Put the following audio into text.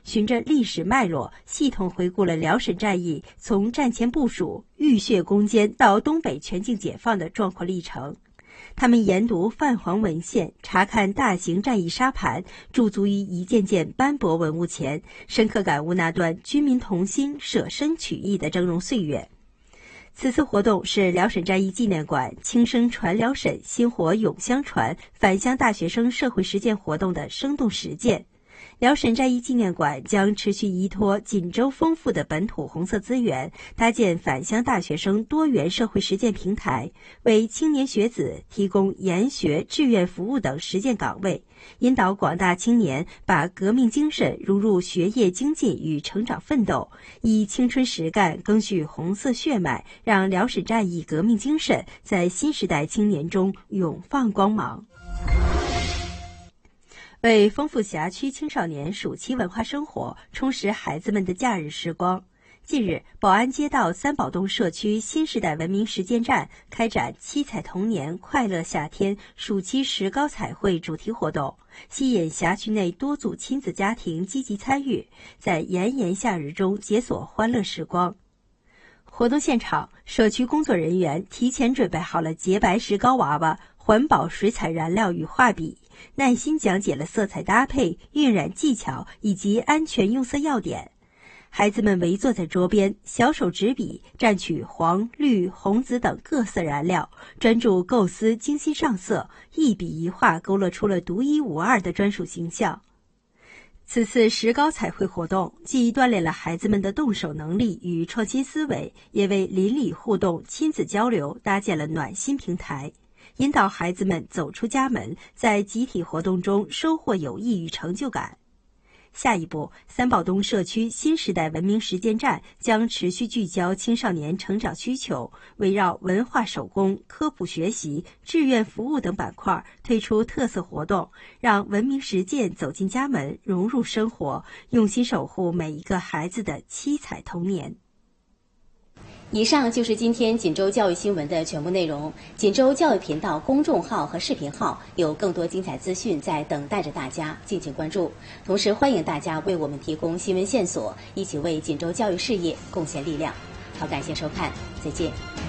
循着历史脉络，系统回顾了辽沈战役从战前部署、浴血攻坚到东北全境解放的壮阔历程。他们研读泛黄文献，查看大型战役沙盘，驻足于一件件斑驳文物前，深刻感悟那段军民同心、舍生取义的峥嵘岁月。此次活动是辽沈战役纪念馆轻声传辽沈、薪火永相传返乡大学生社会实践活动的生动实践。辽沈战役纪念馆将持续依托锦州丰富的本土红色资源，搭建返乡大学生多元社会实践平台，为青年学子提供研学、志愿服务等实践岗位，引导广大青年把革命精神融入学业精进与成长奋斗，以青春实干赓续红色血脉，让辽沈战役革命精神在新时代青年中永放光芒。为丰富辖区青少年暑期文化生活，充实孩子们的假日时光，近日，宝安街道三宝洞社区新时代文明实践站开展七彩童年快乐夏天暑期石膏彩绘主题活动，吸引辖区内多组亲子家庭积极参与，在炎炎夏日中解锁欢乐时光。活动现场，社区工作人员提前准备好了洁白石膏娃娃、环保水彩燃料与画笔，耐心讲解了色彩搭配、晕染技巧以及安全用色要点。孩子们围坐在桌边，小手执笔，蘸取黄、绿、红、紫等各色燃料，专注构思，精心上色，一笔一画勾勒出了独一无二的专属形象。此次石膏彩绘活动既锻炼了孩子们的动手能力与创新思维，也为邻里互动、亲子交流搭建了暖心平台，引导孩子们走出家门，在集体活动中收获友谊与成就感。下一步，三宝洞社区新时代文明实践站将持续聚焦青少年成长需求，围绕文化手工、科普学习、志愿服务等板块推出特色活动，让文明实践走进家门，融入生活，用心守护每一个孩子的七彩童年。 以上就是今天锦州教育新闻的全部内容。锦州教育频道公众号和视频号有更多精彩资讯在等待着大家，敬请关注。同时欢迎大家为我们提供新闻线索，一起为锦州教育事业贡献力量。好，感谢收看，再见。